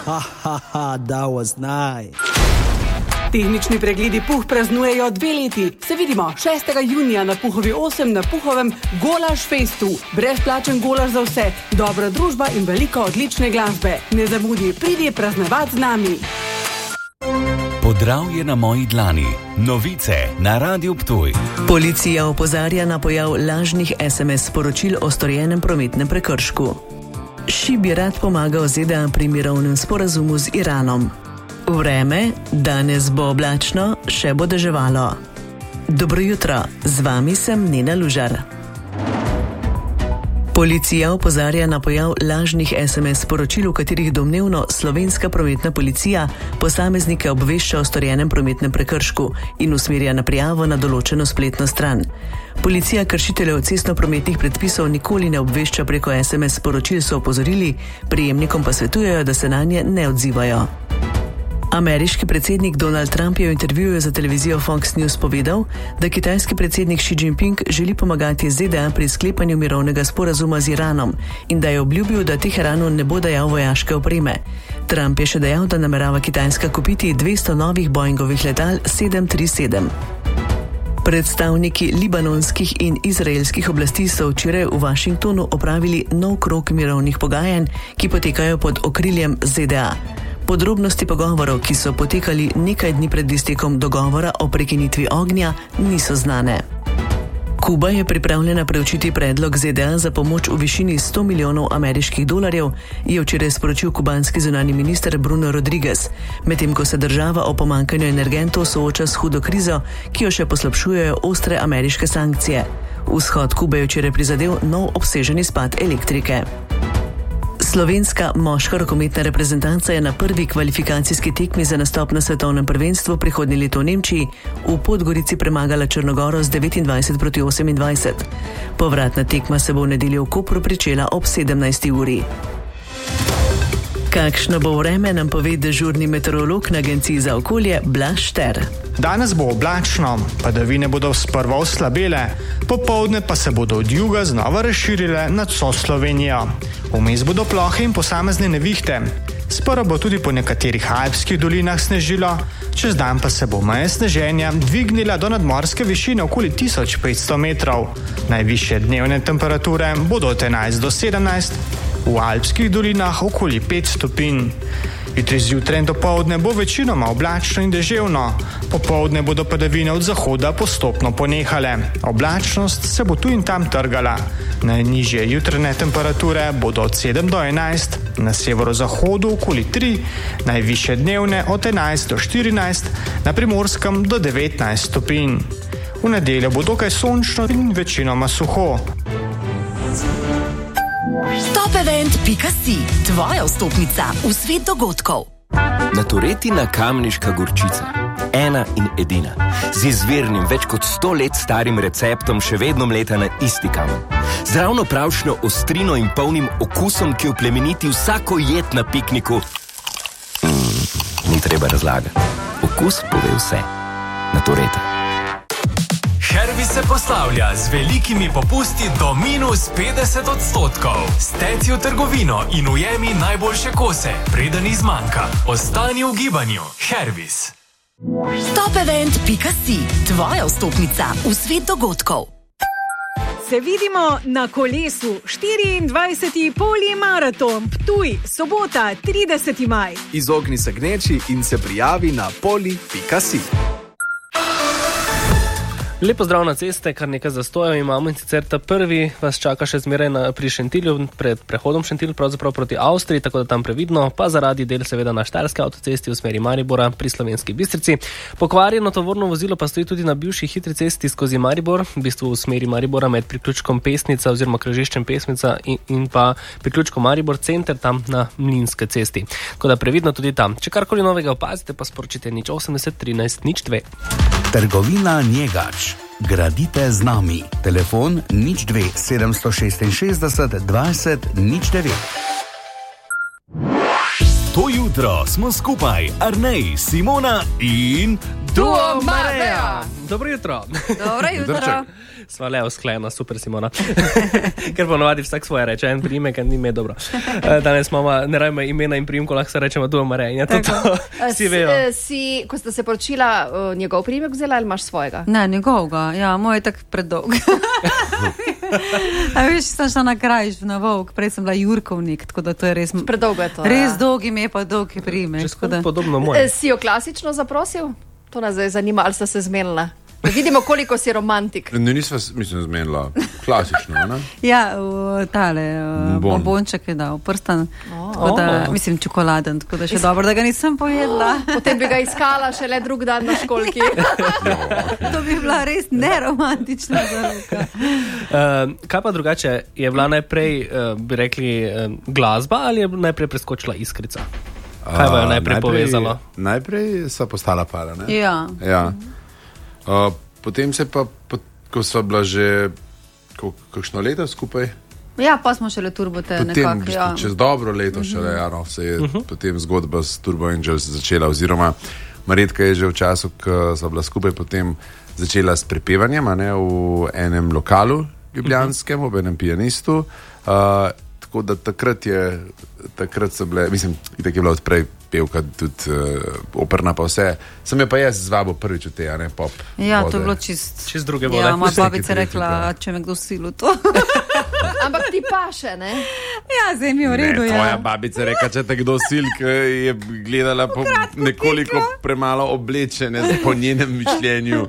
That was nice. Tehnični pregledi Puh praznujejo 2 leti. Se vidimo 6. junija na Puhovi 8 na Puhovem Golaž Festu. Brezplačen golaž za vse, dobra družba in veliko odlične glasbe. Ne zamudi, pridi praznovati z nami. Podravje na moji dlani. Novice na Radiu Ptuj. Policija opozarja na pojav lažnih SMS sporočil o storjenem prometnem prekršku. Ši bi rad pomagal ZDA pri mirovnem sporazumu z Iranom. Vreme, danes bo oblačno, še bo deževalo. Dobro jutro, z vami sem Nena Lužar. Policija opozarja na pojav lažnih SMS sporočil, v katerih domnevno slovenska prometna policija posameznike obvešča o storjenem prometnem prekršku in usmerja na prijavo na določeno spletno stran. Policija kršiteljev cestno-prometnih predpisov nikoli ne obvešča preko SMS sporočil, so opozorili, prejemnikom pa svetujejo, da se nanje ne odzivajo. Ameriški predsednik Donald Trump je v intervjuju za televizijo Fox News povedal, da kitajski predsednik Xi Jinping želi pomagati ZDA pri sklepanju mirovnega sporazuma z Iranom in da je obljubil, da Teheranu ne bo dajal vojaške opreme. Trump je še dejal, da namerava Kitajska kupiti 200 novih Boeingovih letal 737. Predstavniki libanonskih in izraelskih oblasti so včeraj v Washingtonu opravili nov krog mirovnih pogajanj, ki potekajo pod okriljem ZDA. Podrobnosti pogovorov, ki so potekali nekaj dni pred iztekom dogovora o prekinitvi ognja, niso znane. Kuba je pripravljena preučiti predlog ZDA za pomoč v višini $100 milijonov ameriških dolarjev, je včeraj sporočil kubanski zunanji minister Bruno Rodriguez, medtem ko se država o pomanjkanju energentov sooča s hudo krizo, ki jo še poslabšujejo ostre ameriške sankcije. Vzhod Kube je včeraj prizadel nov obsežen izpad elektrike. Slovenska moška rokometna reprezentanca je na prvi kvalifikacijski tekmi za nastop na svetovnem prvenstvu prihodnje leto v Nemčiji v Podgorici premagala Črnogoro z 29-28. Povratna tekma se bo v nedeljo v Kopru pričela ob 17. uri. Kakšno bo vreme, nam pove dežurni meteorolog na Agenciji za okolje Blaž Šter. Danes bo oblačno, padavine bodo sprva oslabele, popoldne pa se bodo od juga znova razširile nad vso Slovenijo. Vmes bodo plohe in posamezne nevihte. Sprva bo tudi po nekaterih alpskih dolinah snežilo, čez dan pa se bo meja sneženja dvignila do nadmorske višine okoli 1500 metrov. Najvišje dnevne temperature bodo od 11 do 17, v alpskih dolinah okoli 5 stopinj. Jutri zjutraj in dopoldne bo večinoma oblačno in deževno. Popoldne bodo padavine od zahoda postopno ponehale. Oblačnost se bo tu in tam trgala. Najnižje jutranje temperature bodo od 7 do 11, na severozahodu okoli 3, najvišje dnevne od 11 do 14, na Primorskem do 19 stopinj. V nedeljo bo dokaj sončno in večinoma suho. Topevent.si, tvoja vstopnica v svet dogodkov. Naturetina kamniška gorčica. Ena in edina. Z izvirnim, več kot 100 let starim receptom še vedno mleta na isti kamen. Z ravno pravšno ostrino in polnim okusom, ki oplemeniti vsako jed na pikniku. Ni treba razlagati. Okus pove vse. Natureta. Hervis se poslavlja z velikimi popusti do -50%. Steci v trgovino in ujemi najboljše kose, preden izmanjka. Ostani v gibanju. Hervis. Topevent.si, tvoja vstopnica v svet dogodkov. Se vidimo na kolesu. 24. Polimaraton Ptuj, sobota 30. maj. Izogni se gneči in se prijavi na poli.si. Lep pozdrav na ceste, kar nekaj zastojev imamo in sicer ta prvi vas čaka še zmeraj pri Šentilju, pred prehodom Šentilj, pravzaprav proti Avstriji, tako da tam previdno, pa zaradi del seveda na Štajerski avtocesti v smeri Maribora pri Slovenski Bistrici. Pokvarjeno tovorno vozilo pa stoji tudi na bivši hitri cesti skozi Maribor, v bistvu v smeri Maribora med priključkom Pesnica oziroma križiščem Pesnica in pa priključkom Maribor center tam na Mlinske cesti. Tako da previdno tudi tam. Če karkoli novega opazite, pa sporočite 080 13 02. Trgovina Njegač. Gradite z nami. Telefon 02 766 20 09. To jutro smo skupaj Arnej, Simona in Duo Mareja. Dobro jutro. Dobro jutro. Sva le usklajena, super Simona. Ker ponovadi vsak svoje reče, en priimek, en ime, dobro. Danes imamo, ne rabimo imena in priimko, lahko se rečemo Duo Mareja. In je to, vsi vejo. Ko ste se poročila, njegov priimek vzela ali imaš svojega? Ne, njegovega, ja, moj je tak predolg. A veš, sem šla na kraj, na Volk, prej sem bila Jurkovnik, tako da to je res... Predolgo je to. Res dolg ime, pa dolg je priimek. Podobno moj. Si jo klasično zaprosil? To nas zdaj zanima, ali sta se zmenila. Da vidimo, koliko si romantik. Ne, nisva, mislim, zmenila. Klasično, ne? Ja, bombonček je dal, prstan, mislim, čokoladen, tako da še dobro, da ga nisem pojedla. Potem bi ga iskala šele drug dan na školki. To bi bila res neromantična zaloga. Kaj pa drugače, je bila najprej, bi rekli, glasba ali je najprej preskočila iskrica? Kaj bo jo najprej povezalo? Najprej sva postala para, ne? Ja. Potem se pa, ko sva bila že kakšno leto skupaj. Ja, pa smo šele Turbote nekako. Potem, čez dobro leto šele, se je potem zgodba s Turbo Angels začela, oziroma Marjetka je že v času, ko sva bila skupaj, potem začela s prepevanjem, v enem lokalu ljubljanskem, ob enem pijanistu. Tako da takrat so bile, mislim, itak je bila odprej pevka, tudi operna pa vse. Sem je pa jaz zvabil prvič v te, pop Ja, vode. To je bilo čist druge vode. Ja, moja babica je rekla, če me kdo silo to. Ampak ti paše, ne? Ja, zdaj mi je v redu, ja. Tvoja babica je rekla, če te kdo sil, ki je gledala po nekoliko premalo oblečene po njenem mišljenju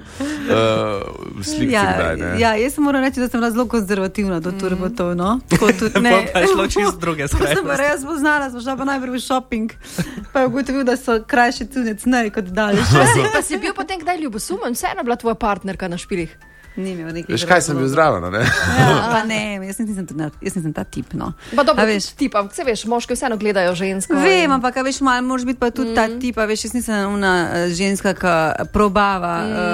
slik kdaj, ne? Ja, jaz moram reči, da sem bila zelo konzervativna do Turbotov, no. Tako tudi ne. Pa je šlo čist druge skrajnosti. To sem pa res poznala, smo šla pa najprej v shopping, pa je ugotovil, da so krajši cunec kot daljši. Pa si bil potem kdaj ljubosumen, vseeno bila tvoja partnerka na špilih? Ni imel nekaj. Veš kaj, sem bil zraven, ne? Ja, pa ne, jaz nisem ta tip, no. Pa dobro, tip, ampak se veš, moški vseeno gledajo žensko. Vem, ampak veš, malo moraš biti pa tudi ta tip, veš, jaz nisem ona ženska, ki probava,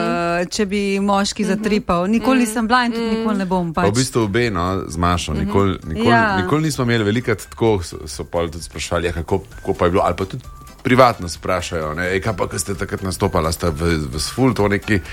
če bi moški zatripal. Nikoli nisem bila in tudi nikoli ne bom. Pa v bistvu obe, no, z Mašo, nikoli nismo imeli velikrat tako, so pa tudi sprašvali, kako pa je bilo, ali pa tudi privatno sprašajo, kaj pa, ko ste takrat nastopala, ste v Sful, to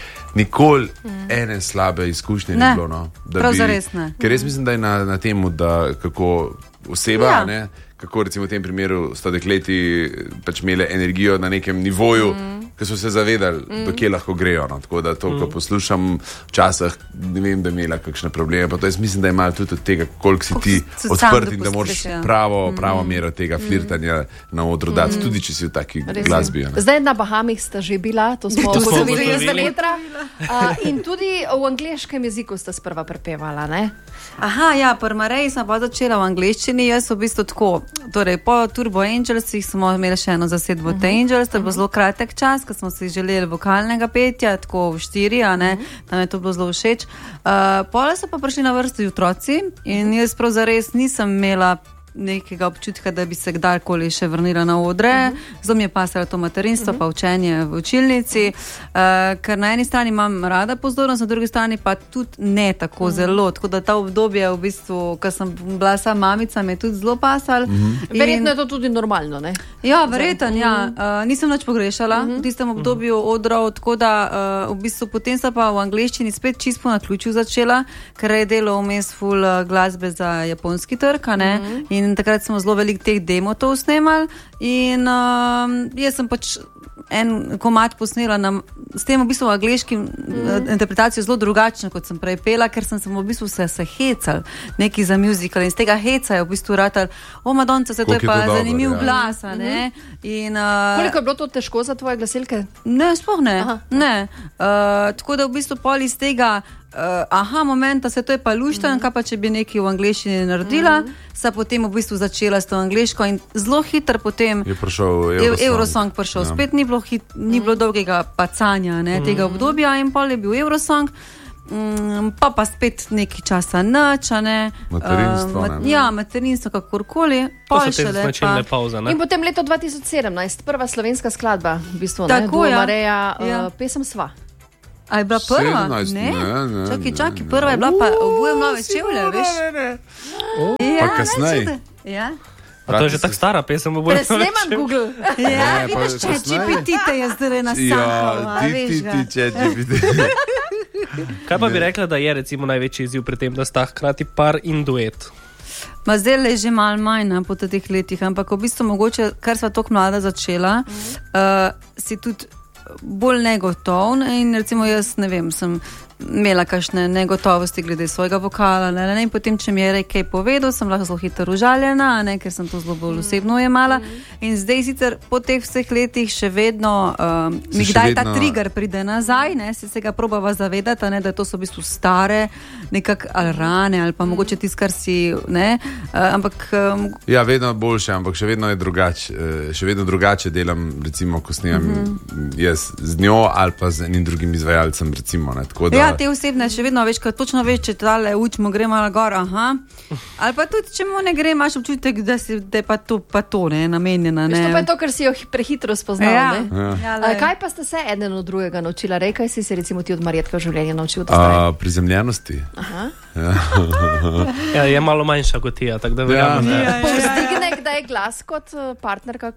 nikoli ene slabe izkušnje ni bilo, no. Prav zares ne. Ker res mislim, da je na temu, da kako oseba, kako recimo v tem primeru sta dekleti pač imele energijo na nekem nivoju, ki so se zavedali, do kje lahko grejo, no. Tako da to, ko poslušam včasih, ne vem, da imela kakšne probleme, pa to jaz mislim, da je malo tudi od tega, koliko si ti odprt in da moraš pravo mero tega flirtanja na odru dati, tudi če si v taki glasbi. Zdaj na Bahamih sta že bila, to smo poslovili za letra. In tudi v angleškem jeziku sta sprva prepevala, ne? Aha, ja, pri Mareji sem pa začela v angleščini, jaz v bistvu tako, torej po Turbo Angelsih smo imeli še eno zasedbo The Angels, to je bilo zelo kratek čas, ko smo si želeli vokalnega petja, tako v 4, tam je to bilo zelo všeč. Pole so pa prišli na vrsto otroci in jaz prav zares nisem imela nekega občutka, da bi se kdajkoli še vrnila na odre. Zelo mi je pasalo to materinstvo, pa učenje v učilnici, ker na eni strani imam rada pozornost, na drugi strani pa tudi ne tako zelo. Tako da ta obdobje v bistvu, ko sem bila sama mamica, me je tudi zelo pasal. Verjetno je to tudi normalno, ne? Ja, verjetno, ja. Nisem nič pogrešala v tistem obdobju odrov, tako da v bistvu potem sem pa v angleščini spet čisto po naključju začela, ker je delo vmes ful glasbe za japonski trg, ne? In takrat smo zelo veliko teh demotov snemali in jaz sem pač en komad posnela s tem v bistvu angleškim interpretacijo zelo drugačno, kot sem prej pela, ker sem v bistvu se hecal neki za musical in z tega heca je v bistvu ratal, Madonca, se to je pa zanimiv glas, ne? Koliko je bilo to težko za tvoje glasilke? Ne, sploh ne. Tako da v bistvu pol iz tega momenta se to je pa luštan, kaj pa če bi nekaj v angleščini naredila, sa potem v bistvu začela s to angleško in zelo hitro potem je prišel Eurosong prišel. Spet ni bilo dolgega pacanja, tega obdobja in pol je bil Eurosong, pa spet nekaj časa nič, materinstvo, materinstvo kakorkoli. To so te značilne pauze, ne? In potem leto 2017, prva slovenska skladba, v bistvu, Tako, Duo Mareja, pesem Sva. A je bila prva? 17, ne. Čakaj, prva je bila pa Obujem nove čevlje, veš? Pa kasneje. Ja. To je že tako stara pesem, bo bolj. Presnemam Google. Ja, vidiš, ChatGPT te je zdaj nasahal. ChatGPT. Kaj pa bi rekla, da je recimo največji izziv pri tem, da sta hkrati par in duet? Ma zdaj je že malo manj po teh letih, ampak v bistvu mogoče, kar sva tako mlada začela, si tudi bolj negotov in recimo jaz, ne vem, sem imela kakšne negotovosti glede svojega vokala, in potem, če mi je kaj povedal, sem lahko zelo hitro užaljena, ker sem to zelo bolj osebno jemala. In zdaj sicer po teh vseh letih še vedno mi kdaj ta trigger pride nazaj, se ga probava zavedati, da to so v bistvu stare nekak ali rane, ali pa mogoče tisto, kar si, ampak... Ja, vedno boljše, ampak še vedno je drugače. Še vedno drugače delam, recimo, ko snemam jaz z njo ali pa z enim drugim izvajalcem, recimo, tako da... Ja, te osebne še vedno veš, ko točno veš, če tale učimo, gremo na gor, ali pa tudi, če mu ne gre, imaš občutek, da je pa to namenjena. To pa je to, ker si jo prehitro spoznal. Ja. Kaj pa ste se eden od drugega naučila? Kaj si se recimo ti od Marjetka v življenju naučil? Prizemljenosti. Ja, je malo manjša kot ti, tako da verjamem. Povzdigne kdaj glas kot partnerka?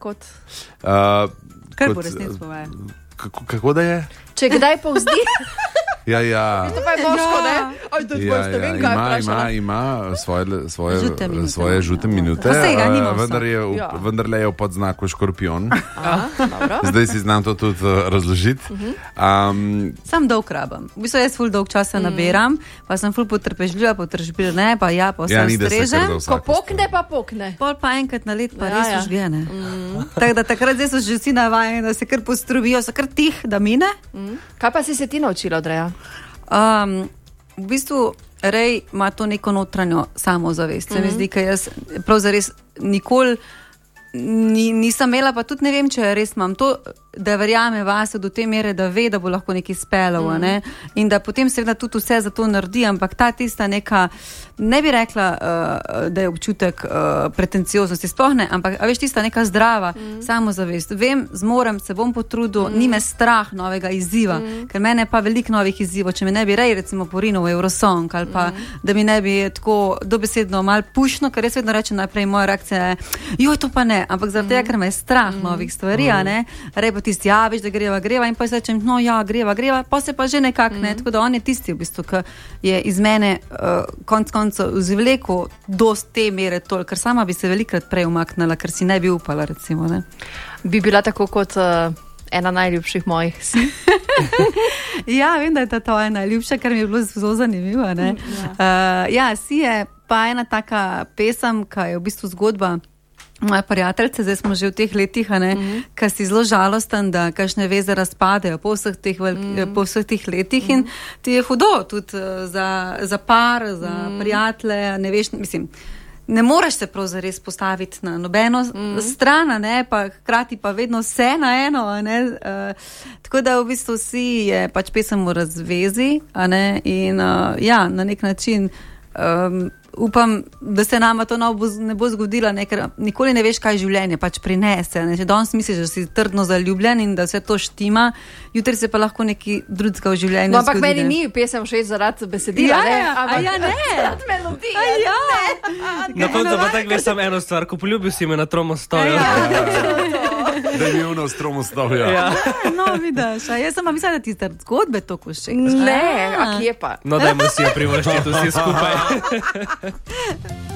Kar bo resnic povedal. Kako da je? Če kdaj povzdi? Ja. To pa je božko, ne? Aj, to tvoj ste vem, kaj vprašala. Ima svoje žute minute, vendar je v podznaku škorpion. Zdaj si znam to tudi razložiti. Sam dolg rabam. V bistvu jaz ful dolg časa naberam, pa sem ful potrpežljiva, ne, pa vsem strežem. Ko pokne, pa pokne. Pol pa enkrat na let pa res užgene. Tako da takrat zdaj so že vsi navajeni, da se kar postrobijo, so kar tih, da mine. Kaj pa si se ti naučila od Reja? V bistvu Rej ima to neko notranjo samozavest. Se mi zdi, ker jaz prav zares nikoli nisem imela, pa tudi ne vem, če res imam to, da verjame vase do te mere, da ve, da bo lahko nekaj speljal, in da potem seveda tudi vse za to naredi, ampak ta tista neka, ne bi rekla, da je občutek pretencioznosti, sploh ne, ampak veš, tista neka zdrava samozavest. Vem, zmorem, se bom potrudil, ni me strah novega izziva, ker mene pa veliko novih izzivov, če me ne bi Rej recimo porinil v Eurosong, ali pa da mi ne bi tako dobesedno mal pušno, ker jaz vedno rečem najprej, moja reakcija je, joj, to pa ne, ampak zaradi tega, ker me je strah novih stvari, Rej pa tisti, ja, veš, da greva in pa jaz rečem, no ja, greva, pa se pa že nekak, tako da on je tisti v bistvu, ki je iz mene konc koncev vzvlekel do te mere tol, ker sama bi se velikrat prej umaknila, ker si ne bi upala, recimo, ne. Bi bila tako kot ena najljubših mojih si? Ja, vem, da je ta tvoja najljubša, kar mi je bilo zelo zanimivo, ne. Ja, si je pa ena taka pesem, ki je v bistvu zgodba moja prijateljica, zdaj smo že v teh letih, ki si zelo žalosten, da kakšne veze razpadejo po vseh teh letih in ti je hudo tudi za par, za prijatelje, ne veš, mislim, ne moreš se prav zares postaviti na nobeno stran, pa hkrati pa vedno vse na eno, tako da v bistvu si je pač pesem v razvezi, in ja, na nek način upam, da se nama to ne bo zgodilo, ker nikoli ne veš, kaj življenje pač prinese. Če danes misliš, da si trdno zaljubljen in da vse to štima, jutri se pa lahko neki drugega v življenju zgodi. Ampak meni ni pesem všeč zaradi besedila, ne? Zaradi melodije. Na koncu pa tako veš samo eno stvar, ko poljubil si me na Tromostovju. Da je mi s Tromostovja. No, vidiš, jaz sem pa mislila, da ti zgodbe to všeč. Ne, a kje pa? No, dajmo si jo privoščiti vsi skupaj.